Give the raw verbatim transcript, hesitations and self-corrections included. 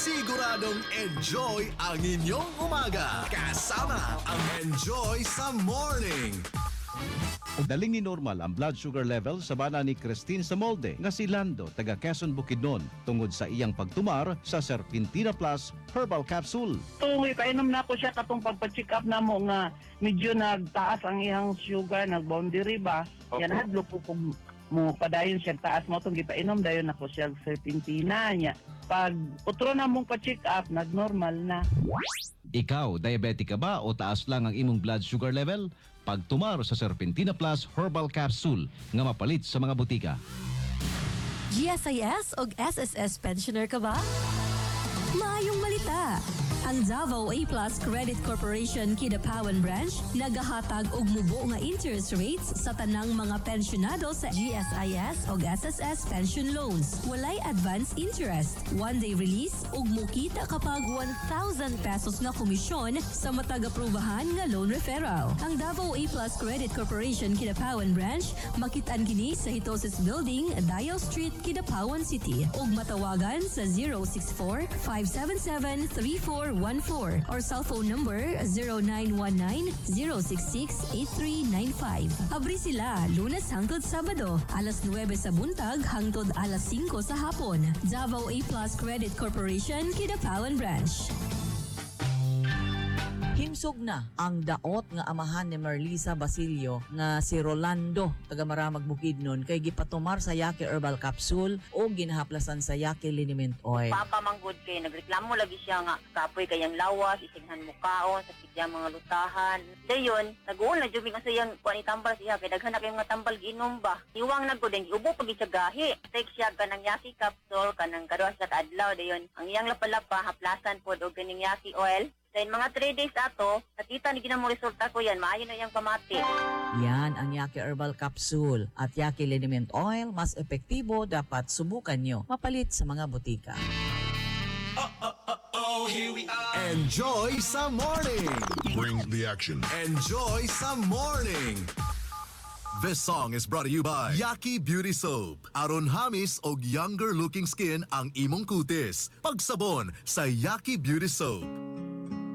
Siguradong enjoy ang inyong umaga. Kasama ang Enjoy sa Morning. Daling ni normal ang blood sugar level sa bana ni Christine sa molde nga si Lando taga Quezon Bukidnon tungod sa iyang pagtumar sa Serpentina Plus Herbal Capsule. Tungoy, kainom na ko siya katong pagpa-check up na mo nga medyo nagtaas ang iyang sugar, nag-boundary ba? Okay. Yan hadlo po kung mo padayon siya taas mo itong gipainom dayon ako siya Serpentina niya. Pag utro na mong pa-check up, nag-normal na. Ikaw, diabetic ka ba o taas lang ang imong blood sugar level? Pagtumar sa Serpentina Plus Herbal Capsule nga mapalit sa mga butika. G S I S o S S S pensioner ka ba? Maayong malita! Ang Davao A Plus Credit Corporation Kidapawan Branch nagahatag og mubo nga interest rates sa tanang mga pensyonado sa G S I S o S S S pension loans. Walay advance interest, one-day release ug mukita kapag one thousand pesos nga komisyon sa matag-aprubahan nga loan referral. Ang Davao A Plus Credit Corporation Kidapawan Branch makitaan kini sa Hitosis Building, Dial Street, Kidapawan City ug matawagan sa zero six four, five seven seven, three four one four or cellphone number zero nine one nine, zero six six, eight three nine five. Abri sila Lunes hangtod Sabado, alas nuwebe sa buntag hangtod alas singko sa hapon. Davao A Plus Credit Corporation, Kidapawan Branch. Himsog na ang daot nga amahan ni Marlisa Basilio nga si Rolando taga Maramag Bukidnon kay gipatumar sa Yaki Herbal Capsule o ginahaplasan sa Yaki Liniment Oil. Papa manggod kay nagreklamo lagi siya nga kapoy kayang lawas, isighan mo kaon sa sigyang mga lutahan. Dayon, nag-uon na jud nga sayang kuan itambal siya kay daghan na kay mga tambal giinom ba. Iwang naggodeng giubo pag siya gahi. Take siya kanang Yaki capsule kanang kaduha sa adlaw dayon. Ang iyang lapalapa haplasan pod og ganing Yaki oil. Then mga three days ato, nakita ni ginamo resulta ko yan, maayo na yung pamati. Yan ang Yaki Herbal Capsule at Yaki Liniment Oil, mas epektibo, dapat subukan nyo. Mapalit sa mga butika. Enjoy sa Morning. Bring the action. Enjoy sa Morning. This song is brought to you by Yaki Beauty Soap. Aron hamis og younger looking skin ang imong kutis. Pagsabon sa Yaki Beauty Soap.